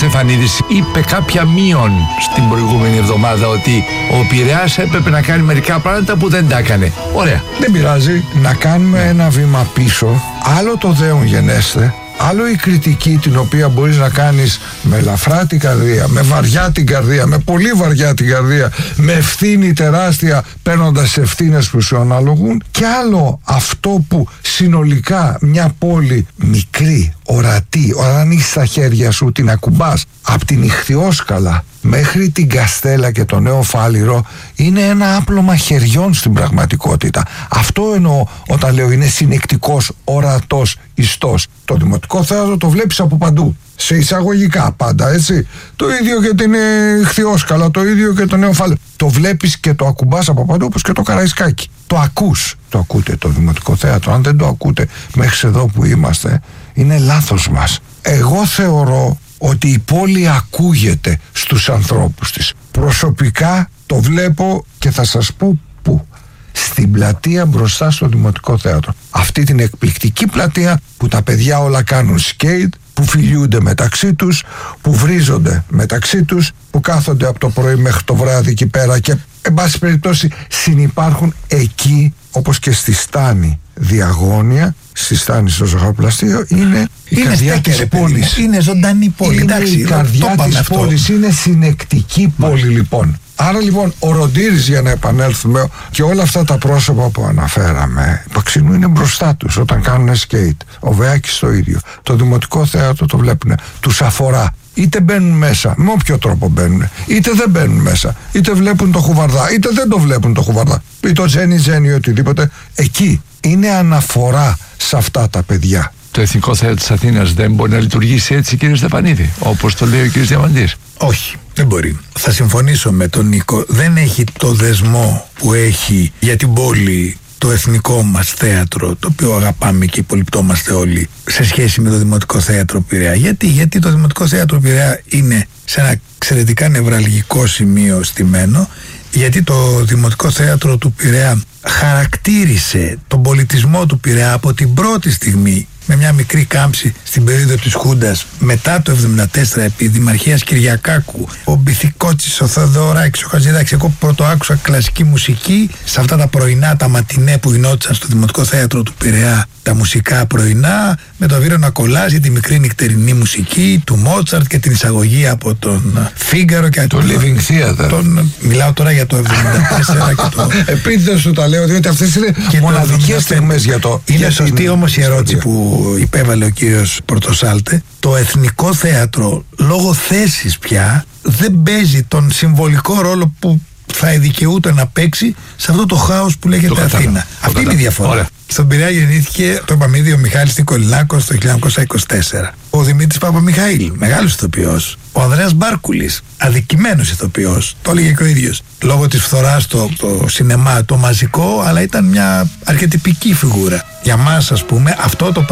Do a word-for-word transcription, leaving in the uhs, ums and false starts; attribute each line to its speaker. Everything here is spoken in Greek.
Speaker 1: Στεφανίδης είπε κάποια μείον στην προηγούμενη εβδομάδα, ότι ο Πειραιάς έπρεπε να κάνει μερικά πράγματα που δεν τα έκανε. Ωραία.
Speaker 2: Δεν πειράζει να κάνουμε ένα βήμα πίσω. Άλλο το δέον γενέστε, άλλο η κριτική την οποία μπορείς να κάνεις με ελαφρά την καρδία, με βαριά την καρδία, με πολύ βαριά την καρδία, με ευθύνη τεράστια, παίρνοντας ευθύνες που σου αναλογούν, και άλλο αυτό που συνολικά μια πόλη μικρή, ορατή, όταν ανοίξεις τα χέρια σου την ακουμπάς από την Ιχθυόσκαλα μέχρι την Καστέλα και το Νέο Φάληρο, είναι ένα άπλωμα χεριών στην πραγματικότητα. Αυτό εννοώ όταν λέω είναι συνεκτικός, ορατός, ιστός. Το Δημοτικό Θέατρο το βλέπεις από παντού, σε εισαγωγικά πάντα, έτσι. Το ίδιο και την Ιχθυόσκαλα, το ίδιο και το Νέο Φάληρο. Το βλέπεις και το ακουμπάς από παντού, όπως και το Καραϊσκάκι. Το ακούς. Το ακούτε το Δημοτικό Θέατρο. Αν δεν το ακούτε μέχρι εδώ που είμαστε, είναι λάθος μας. Εγώ θεωρώ ότι η πόλη ακούγεται στους ανθρώπους της. Προσωπικά το βλέπω και θα σας πω πού. Στην πλατεία μπροστά στο Δημοτικό Θέατρο. Αυτή την εκπληκτική πλατεία που τα παιδιά όλα κάνουν σκέιτ, που φιλιούνται μεταξύ τους, που βρίζονται μεταξύ τους, που κάθονται από το πρωί μέχρι το βράδυ εκεί πέρα και εν πάση περιπτώσει συνυπάρχουν εκεί, όπως και στη Στάνη Διαγώνια, στη Στάνη στο Ζαχαροπλαστείο. Είναι η
Speaker 3: είναι
Speaker 2: καρδιά
Speaker 3: στέκερε,
Speaker 2: της πόλης.
Speaker 3: Είναι ζωντανή πόλη.
Speaker 2: Είναι
Speaker 3: Εντάξει,
Speaker 2: η καρδιά της
Speaker 3: αυτό.
Speaker 2: πόλης. Είναι συνεκτική πόλη, λοιπόν. Άρα λοιπόν ο Ροντήρης, για να επανέλθουμε, και όλα αυτά τα πρόσωπα που αναφέραμε, η Παξινού είναι μπροστά τους όταν κάνουν σκέιτ. Ο Βεάκης το ίδιο. Το Δημοτικό Θέατρο το βλέπουν. Τους αφορά. Είτε μπαίνουν μέσα, με όποιο τρόπο μπαίνουν, είτε δεν μπαίνουν μέσα, είτε βλέπουν το Χουβαρδά, είτε δεν το βλέπουν το Χουβαρδά, ή το Τζένι Τζένι ή οτιδήποτε. Εκεί είναι αναφορά σε αυτά τα παιδιά.
Speaker 1: Το Εθνικό Θέατρο της Αθήνας δεν μπορεί να λειτουργήσει έτσι, κύριε Στεφανίδη, όπως το λέει ο κύριος Διαμαντής?
Speaker 3: Όχι, δεν μπορεί. Θα συμφωνήσω με τον Νίκο. Δεν έχει το δεσμό που έχει για την πόλη το εθνικό μας θέατρο, το οποίο αγαπάμε και υπολοιπτόμαστε όλοι, σε σχέση με το Δημοτικό Θέατρο Πειραιά. Γιατί, Γιατί το Δημοτικό Θέατρο Πειραιά είναι σε ένα εξαιρετικά νευραλγικό σημείο στημένο, γιατί το Δημοτικό Θέατρο του Πειραιά χαρακτήρισε τον πολιτισμό του Πειραιά από την πρώτη στιγμή, με μια μικρή κάμψη στην περίοδο της Χούντας, μετά το εβδομήντα τέσσερα επί Δημαρχίας Κυριακάκου, ο Μπιθικότσης, ο Θεοδωράκης, ο Χατζηδάκης. Εγώ πρώτο άκουσα κλασική μουσική σε αυτά τα πρωινά, τα ματινέ που γινόντουσαν στο Δημοτικό Θέατρο του Πειραιά, τα μουσικά πρωινά, με το Βύρο να κολλάζει τη μικρή νυχτερινή μουσική του Μότσαρτ και την εισαγωγή από τον Φίγκαρο και
Speaker 2: το
Speaker 3: τον
Speaker 2: Living Theater.
Speaker 3: Τον, μιλάω τώρα για το εβδομήντα τέσσερα και το.
Speaker 2: Επίτηδες σου τα λέω, διότι αυτές είναι μοναδικές στιγμές για το.
Speaker 3: Είναι
Speaker 2: για
Speaker 3: σωστή
Speaker 2: την...
Speaker 3: όμως η ερώτηση που υπέβαλε ο κύριος Πορτοσάλτε. Το Εθνικό Θέατρο, λόγω θέσης πια, δεν παίζει τον συμβολικό ρόλο που θα δικαιούται να παίξει σε αυτό το χάος που λέγεται Αθήνα. Αυτή είναι η διαφορά. Ωραία. Στον Πειραιά γεννήθηκε, το είπαμε ήδη, ο Μιχάλης Νικολινάκος το χίλια εννιακόσια είκοσι τέσσερα. Ο Δημήτρης Παπαμιχαήλ, μεγάλος ηθοποιός. Ο Ανδρέας Μπάρκουλης, αδικημένος ηθοποιός. Το έλεγε και ο ίδιος. Λόγω της φθοράς το, το σινεμά, το μαζικό, αλλά ήταν μια αρκετυπική φιγούρα. Για μας, ας πούμε, αυτό το